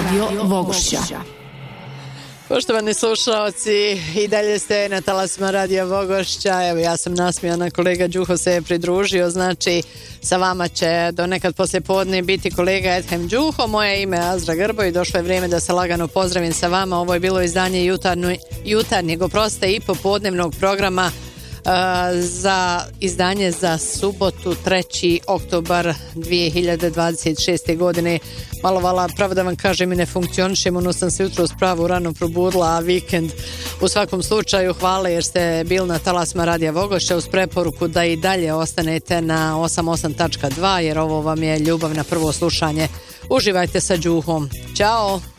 Radio Vogošća. Poštovani slušalci, i dalje ste na talasima Radija Vogošća. Evo, ja sam nasmijana, kolega Đuho se je pridružio, znači sa vama će do nekad poslije podne biti kolega Edhem Đuho. Moje ime je Azra Grbo i došlo je vrijeme da se lagano pozdravim sa vama. Ovo je bilo izdanje jutarnjeg i popodnevnog programa za izdanje za subotu 3. oktobar 2026. godine. Malo vala, pravo da vam kažem, i ne funkcionišem, ono sam se jutro spravu rano probudila, a vikend u svakom slučaju hvala jer ste bili na talasima Radija Vogošća, uz preporuku da i dalje ostanete na 88.2 jer ovo vam je ljubav na prvo slušanje. Uživajte sa Đuhom. Ćao!